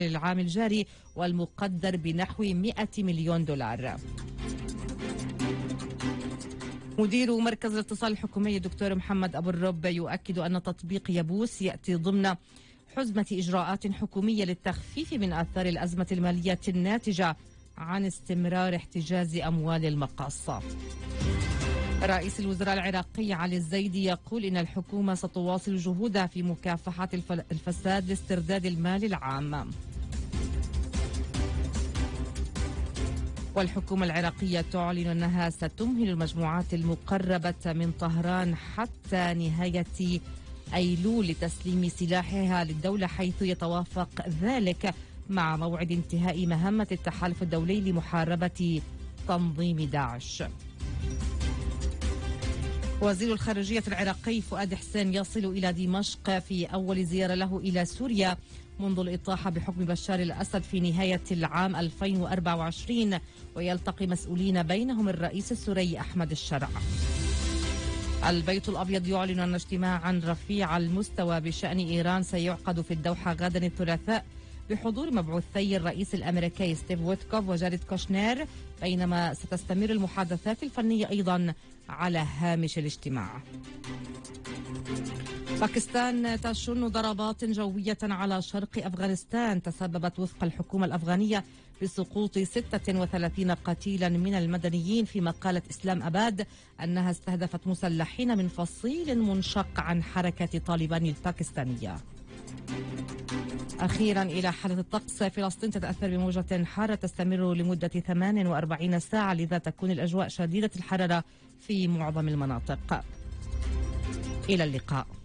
العام الجاري والمقدر بنحو 100 مليون دولار. مدير مركز الاتصال الحكومي الدكتور محمد أبو الرب يؤكد أن تطبيق يبوس يأتي ضمن حزمة إجراءات حكومية للتخفيف من آثار الأزمة المالية الناتجة عن استمرار احتجاز أموال المقاصة. رئيس الوزراء العراقي علي الزيدي يقول إن الحكومة ستواصل جهودها في مكافحة الفساد لاسترداد المال العام. والحكومة العراقية تعلن أنها ستمهل المجموعات المقربة من طهران حتى نهاية أيلول لتسليم سلاحها للدولة، حيث يتوافق ذلك مع موعد انتهاء مهمة التحالف الدولي لمحاربة تنظيم داعش. وزير الخارجية العراقي فؤاد حسين يصل إلى دمشق في أول زيارة له إلى سوريا منذ الإطاحة بحكم بشار الأسد في نهاية العام 2024، ويلتقي مسؤولين بينهم الرئيس السوري أحمد الشرع. البيت الأبيض يعلن أن اجتماعا رفيع المستوى بشأن إيران سيعقد في الدوحة غدا الثلاثاء بحضور مبعوثي الرئيس الأمريكي ستيف ويتكوف وجاريد كوشنير، بينما ستستمر المحادثات الفنية أيضا على هامش الاجتماع. باكستان تشن ضربات جوية على شرق أفغانستان تسببت وفق الحكومة الأفغانية بسقوط 36 قتيلا من المدنيين، فيما قالت إسلام أباد أنها استهدفت مسلحين من فصيل منشق عن حركة طالبان الباكستانية. أخيرا إلى حالة الطقس. فلسطين تتأثر بموجة حارة تستمر لمدة 48 ساعة، لذا تكون الأجواء شديدة الحرارة في معظم المناطق. إلى اللقاء.